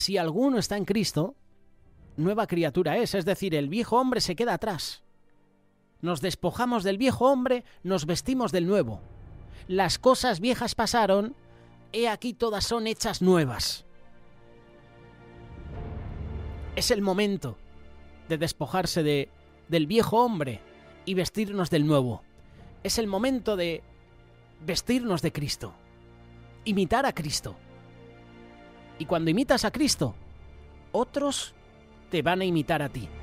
Si alguno está en Cristo, nueva criatura es decir, el viejo hombre se queda atrás. Nos despojamos del viejo hombre, nos vestimos del nuevo. Las cosas viejas pasaron, he aquí todas son hechas nuevas. Es el momento de despojarse del viejo hombre y vestirnos del nuevo. Es el momento de vestirnos de Cristo, imitar a Cristo. Y cuando imitas a Cristo, otros te van a imitar a ti.